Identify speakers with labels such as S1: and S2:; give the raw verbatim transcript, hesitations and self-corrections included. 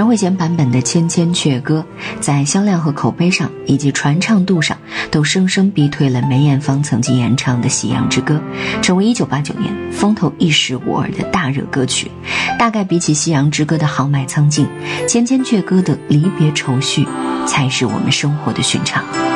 S1: 张卫健版本的《千千阙歌》在销量和口碑上以及传唱度上都生生逼退了梅艳芳曾经演唱的《夕阳之歌》，成为一九八九年风头一时无二的大热歌曲。大概比起《夕阳之歌》的豪迈苍劲，《千千阙歌》的离别愁绪才是我们生活的寻常。